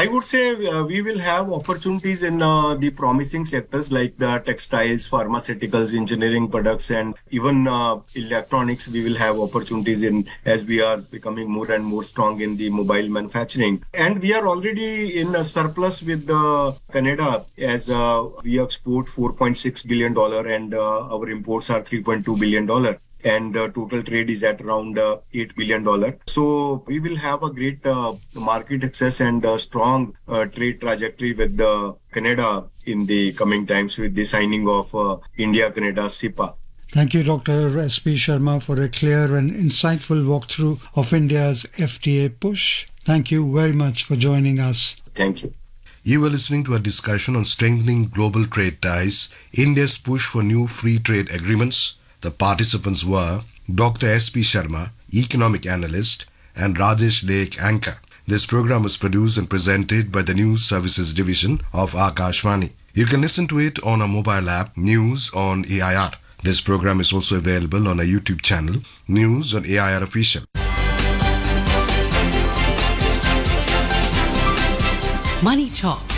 I would say we will have opportunities in the promising sectors like the textiles, pharmaceuticals, engineering products, and even electronics. We will have opportunities in as we are becoming more and more strong in the mobile manufacturing. And we are already in a surplus with Canada as we export $4.6 billion and our imports are $3.2 billion. And total trade is at around $8 billion. So we will have a great market access and strong trade trajectory with Canada in the coming times with the signing of India-Canada CEPA. Thank you, Dr. S.P. Sharma, for a clear and insightful walkthrough of India's FTA push. Thank you very much for joining us. Thank you. You were listening to a discussion on strengthening global trade ties, India's push for new free trade agreements. The participants were Dr. S.P. Sharma, Economic Analyst, and Rajesh Lek, Anchor. This program was produced and presented by the News Services Division of Akashvani. You can listen to it on our mobile app, News on AIR. This program is also available on our YouTube channel, News on AIR Official. Money Talk